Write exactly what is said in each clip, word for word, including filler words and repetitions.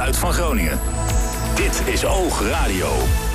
geluid van Groningen. Dit is Oog Radio.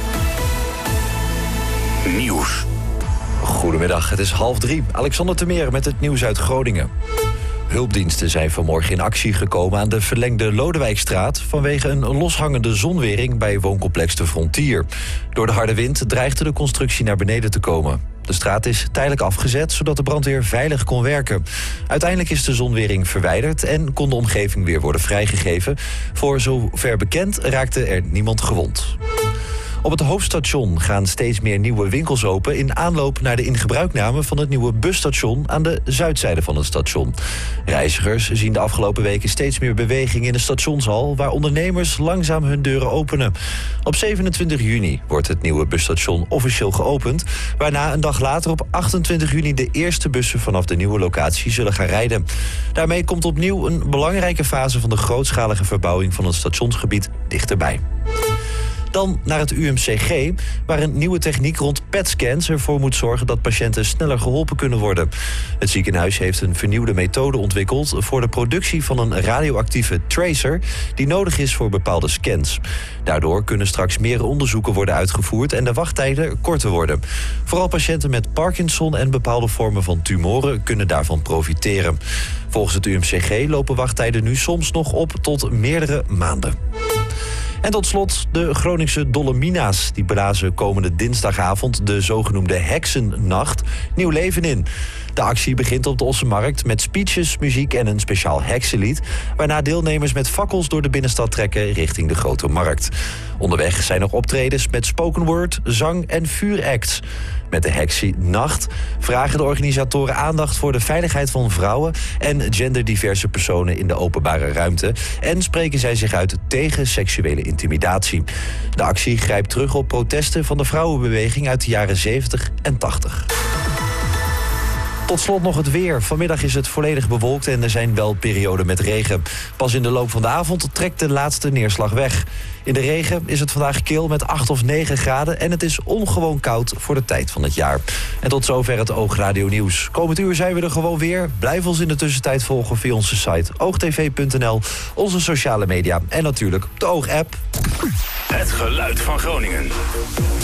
Nieuws. Goedemiddag, het is half drie. Alexander Temeer met het nieuws uit Groningen. Hulpdiensten zijn vanmorgen in actie gekomen aan de verlengde Lodewijkstraat vanwege een loshangende zonwering bij wooncomplex De Frontier. Door de harde wind dreigde de constructie naar beneden te komen. De straat is tijdelijk afgezet, zodat de brandweer veilig kon werken. Uiteindelijk is de zonwering verwijderd en kon de omgeving weer worden vrijgegeven. Voor zover bekend raakte er niemand gewond. Op het hoofdstation gaan steeds meer nieuwe winkels open in aanloop naar de ingebruikname van het nieuwe busstation aan de zuidzijde van het station. Reizigers zien de afgelopen weken steeds meer beweging in de stationshal, waar ondernemers langzaam hun deuren openen. Op zevenentwintig juni wordt het nieuwe busstation officieel geopend, waarna een dag later op achtentwintig juni de eerste bussen vanaf de nieuwe locatie zullen gaan rijden. Daarmee komt opnieuw een belangrijke fase van de grootschalige verbouwing van het stationsgebied dichterbij. Dan naar het U M C G, waar een nieuwe techniek rond P E T-scans ervoor moet zorgen dat patiënten sneller geholpen kunnen worden. Het ziekenhuis heeft een vernieuwde methode ontwikkeld voor de productie van een radioactieve tracer die nodig is voor bepaalde scans. Daardoor kunnen straks meer onderzoeken worden uitgevoerd en de wachttijden korter worden. Vooral patiënten met Parkinson en bepaalde vormen van tumoren kunnen daarvan profiteren. Volgens het U M C G lopen wachttijden nu soms nog op tot meerdere maanden. En tot slot de Groningse Dolomina's. Die blazen komende dinsdagavond de zogenoemde Heksennacht nieuw leven in. De actie begint op de Ossenmarkt met speeches, muziek en een speciaal heksenlied, waarna deelnemers met fakkels door de binnenstad trekken richting de Grote Markt. Onderweg zijn nog optredens met spoken word, zang en vuuracts. Met de Heksennacht vragen de organisatoren aandacht voor de veiligheid van vrouwen en genderdiverse personen in de openbare ruimte en spreken zij zich uit tegen seksuele intimidatie. De actie grijpt terug op protesten van de vrouwenbeweging uit de jaren zeventig en tachtig. Tot slot nog het weer. Vanmiddag is het volledig bewolkt en er zijn wel perioden met regen. Pas in de loop van de avond trekt de laatste neerslag weg. In de regen is het vandaag kil met acht of negen graden en het is ongewoon koud voor de tijd van het jaar. En tot zover het Oog Radio Nieuws. Komend uur zijn we er gewoon weer. Blijf ons in de tussentijd volgen via onze site oogtv punt n l, onze sociale media en natuurlijk de Oog-app. Het geluid van Groningen.